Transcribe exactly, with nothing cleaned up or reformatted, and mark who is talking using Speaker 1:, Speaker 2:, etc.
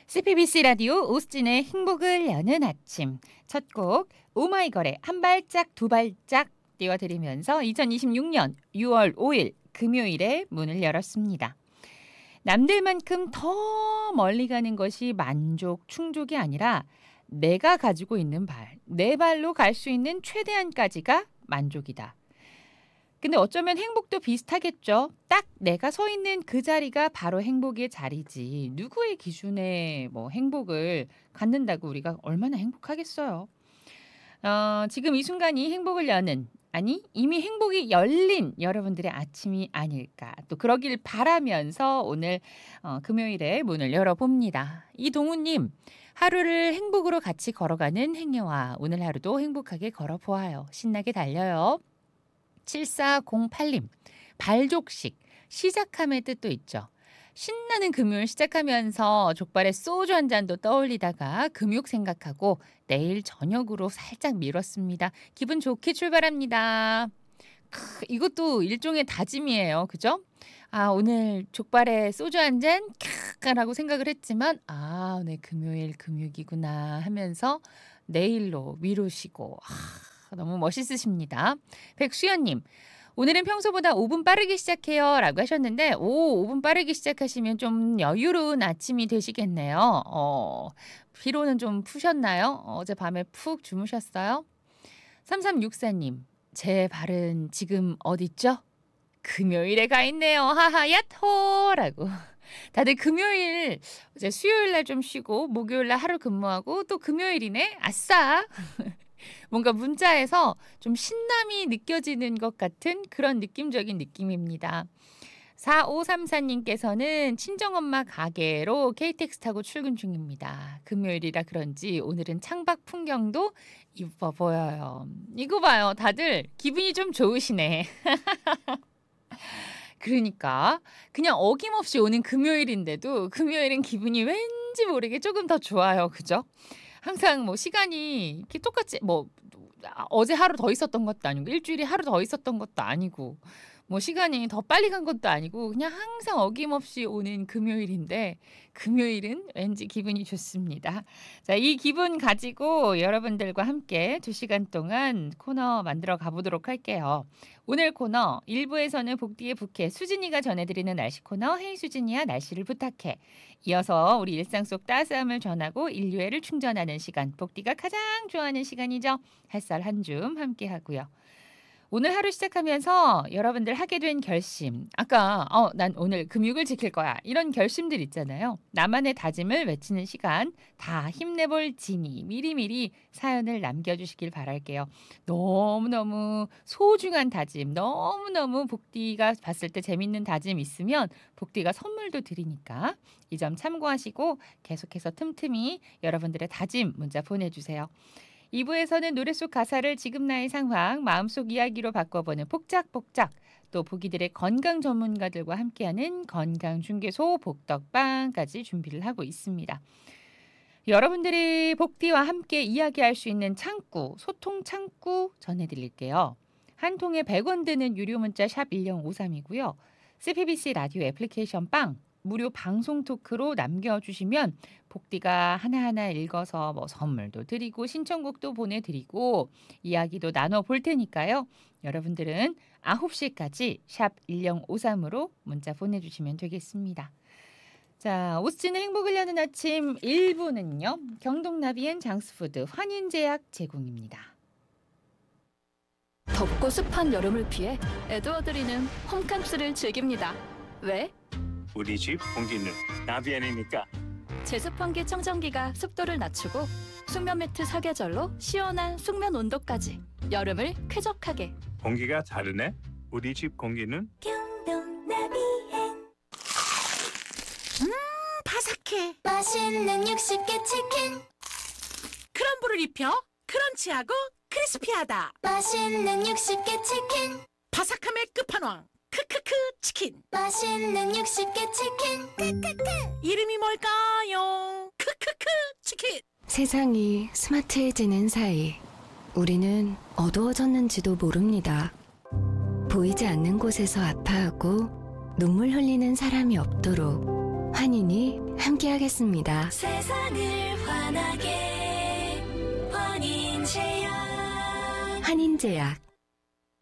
Speaker 1: 씨피비씨 라디오 오수진의 행복을 여는 아침 첫 곡 오마이걸의 한 발짝 두 발짝 띄워드리면서 이천이십육 년 유월 오일 금요일에 문을 열었습니다. 남들만큼 더 멀리 가는 것이 만족, 충족이 아니라 내가 가지고 있는 발, 내 발로 갈 수 있는 최대한까지가 만족이다. 근데 어쩌면 행복도 비슷하겠죠. 딱 내가 서 있는 그 자리가 바로 행복의 자리지. 누구의 기준에 뭐 행복을 갖는다고 우리가 얼마나 행복하겠어요. 어, 지금 이 순간이 행복을 여는, 아니 이미 행복이 열린 여러분들의 아침이 아닐까. 또 그러길 바라면서 오늘 어, 금요일에 문을 열어봅니다. 이동우님, 하루를 행복으로 같이 걸어가는 행여와 오늘 하루도 행복하게 걸어보아요. 신나게 달려요. 칠사공팔님, 발족식, 시작함의 뜻도 있죠. 신나는 금요일 시작하면서 족발에 소주 한 잔도 떠올리다가 금욕 생각하고 내일 저녁으로 살짝 미뤘습니다. 기분 좋게 출발합니다. 크, 이것도 일종의 다짐이에요. 그죠? 아, 오늘 족발에 소주 한 잔, 캬라고 생각을 했지만 아, 오늘 금요일 금육이구나 하면서 내일로 미루시고 아, 너무 멋있으십니다. 백수연님, 오늘은 평소보다 오 분 빠르게 시작해요 라고 하셨는데 오, 오 분 빠르게 시작하시면 좀 여유로운 아침이 되시겠네요. 어, 피로는 좀 푸셨나요? 어젯밤에 푹 주무셨어요? 삼삼육사님, 제 발은 지금 어딨죠? 금요일에 가 있네요. 하하 야호 라고. 다들 금요일, 이제 수요일 날 좀 쉬고 목요일 날 하루 근무하고 또 금요일이네. 아싸. 뭔가 문자에서 좀 신남이 느껴지는 것 같은 그런 느낌적인 느낌입니다. 사오삼사님께서는 친정엄마 가게로 케이티엑스 타고 출근 중입니다. 금요일이라 그런지 오늘은 창밖 풍경도 이뻐 보여요. 이거 봐요. 다들 기분이 좀 좋으시네. 그러니까 그냥 어김없이 오는 금요일인데도 금요일은 기분이 왠지 모르게 조금 더 좋아요. 그죠? 항상 뭐 시간이 이렇게 똑같이 뭐 어제 하루 더 있었던 것도 아니고 일주일에 하루 더 있었던 것도 아니고 뭐 시간이 더 빨리 간 것도 아니고 그냥 항상 어김없이 오는 금요일인데 금요일은 왠지 기분이 좋습니다. 자, 이 기분 가지고 여러분들과 함께 두 시간 동안 코너 만들어 가보도록 할게요. 오늘 코너 일 부에서는 복디의 부캐 수진이가 전해드리는 날씨 코너 헤이 수진이야 날씨를 부탁해. 이어서 우리 일상 속 따스함을 전하고 인류애를 충전하는 시간, 복디가 가장 좋아하는 시간이죠. 햇살 한 줌 함께 하고요. 오늘 하루 시작하면서 여러분들 하게 된 결심, 아까 어, 난 오늘 금육을 지킬 거야 이런 결심들 있잖아요. 나만의 다짐을 외치는 시간, 다 힘내볼 지니 미리미리 사연을 남겨주시길 바랄게요. 너무너무 소중한 다짐, 너무너무 복디가 봤을 때 재밌는 다짐 있으면 복디가 선물도 드리니까 이 점 참고하시고 계속해서 틈틈이 여러분들의 다짐 문자 보내주세요. 이 부에서는 노래 속 가사를 지금 나의 상황, 마음속 이야기로 바꿔보는 복작복작, 또 보기들의 건강 전문가들과 함께하는 건강중개소 복덕방까지 준비를 하고 있습니다. 여러분들이 복디와 함께 이야기할 수 있는 창구, 소통 창구 전해드릴게요. 한 통에 백 원 드는 유료 문자 샵 일공오삼이고요. 씨피비씨 라디오 애플리케이션 빵, 무료 방송 토크로 남겨주시면 복디가 하나하나 읽어서 뭐 선물도 드리고 신청곡도 보내드리고 이야기도 나눠볼 테니까요. 여러분들은 아홉 시까지 샵 일공오삼으로 문자 보내주시면 되겠습니다. 자, 오수진의 행복을 여는 아침 일 부는요. 경동나비엔 장수푸드 환인제약 제공입니다.
Speaker 2: 덥고 습한 여름을 피해 에드워드리는 홈캠프를 즐깁니다. 왜?
Speaker 3: 우리 집 공기는 나비엔이니까.
Speaker 2: 제습환기 청정기가 습도를 낮추고 숙면 매트 사계절로 시원한 숙면 온도까지 여름을 쾌적하게.
Speaker 3: 공기가 다르네. 우리 집 공기는
Speaker 4: 경동나비엔
Speaker 5: 음, 바삭해.
Speaker 4: 맛있는 육십 개 치킨
Speaker 5: 크럼블을 입혀 크런치하고 크리스피하다.
Speaker 4: 맛있는 육십 개 치킨
Speaker 5: 바삭함의 끝판왕 크크크 치킨.
Speaker 4: 맛있는 육십 개 치킨 크크크
Speaker 5: 이름이 뭘까요? 크크크 치킨.
Speaker 6: 세상이 스마트해지는 사이 우리는 어두워졌는지도 모릅니다. 보이지 않는 곳에서 아파하고 눈물 흘리는 사람이 없도록 환인이 함께하겠습니다.
Speaker 4: 세상을 환하게 환인제약
Speaker 6: 한인제약